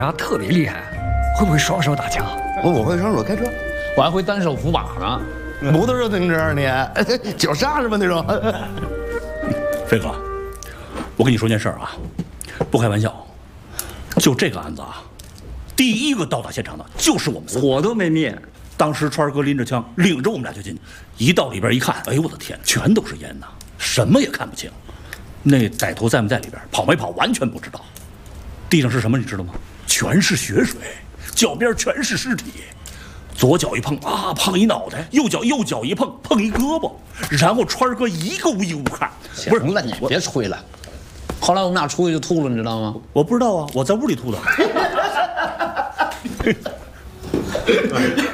啊，特别厉害，会不会双手打架？ 我会双手开车， 我还会单手扶把呢。 摩托车自行车你脚刹是吧那种？ 飞哥，我跟你说件事儿啊，不开玩笑，就这个案子啊，第一个到达现场的就是我们仨， 火都没灭。 当时川哥拎着枪，领着我们俩就进去，一到里边一看，哎呦我的天，全都是烟呐，什么也看不清。那歹徒在没在里边，跑没跑，完全不知道。地上是什么你知道吗？全是血水，脚边全是尸体。左脚一碰啊，碰一脑袋；右脚一碰，碰一胳膊。然后川哥一个无依无靠。 不是，你别吹了。后来我们俩出去就吐了，你知道吗？ 我不知道啊，我在屋里吐的。